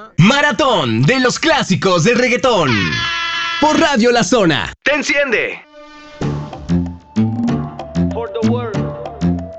Maratón de los clásicos del reggaetón. Por Radio La Zona. ¡Te enciende!